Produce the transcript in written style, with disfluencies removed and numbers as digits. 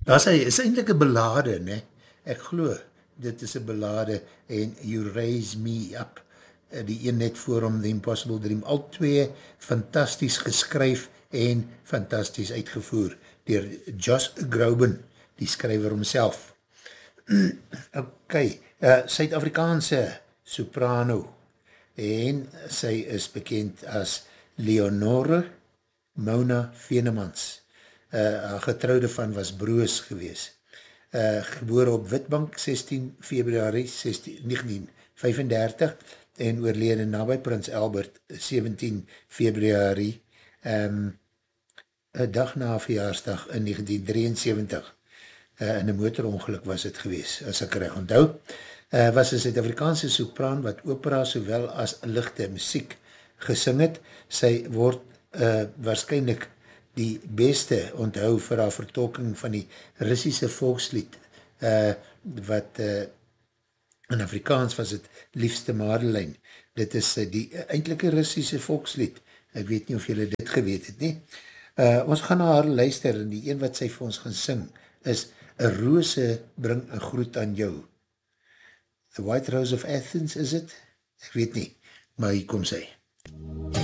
is eindelijk een ballade, ne? Ek glo, dit is een ballade, en You Raise Me Up, die een net voor om The Impossible Dream, al twee fantastisch geskryf en fantastisch uitgevoer, dier Josh Groban, die skrywer homself. Ok, Suid-Afrikaanse soprano, en sy is bekend as Leonore Mona Venemans. Haar getrouwde van was Broos gewees. Gebore op Witbank 16 februari 1935 en oorlede nabij Prins Albert 17 februari, een dag na verjaarsdag in 1973. In een motorongeluk was het gewees, as ek reg onthou. Was een Suid-Afrikaanse sopraan wat opera sowel as lichte muziek gesing het. Sy word waarskynlik die beste onthou vir haar vertolking van die Russische volkslied, wat in Afrikaans was het Liefste Madeleine. Dit is die eindelike Russische volkslied. Ek weet nie of julle dit geweet het nie. Ons gaan na haar luister en die een wat sy vir ons gaan sing is Een rose bring een groet aan jou. The White Rose of Athens, is it? Ek weet nie, maar hier kom sy.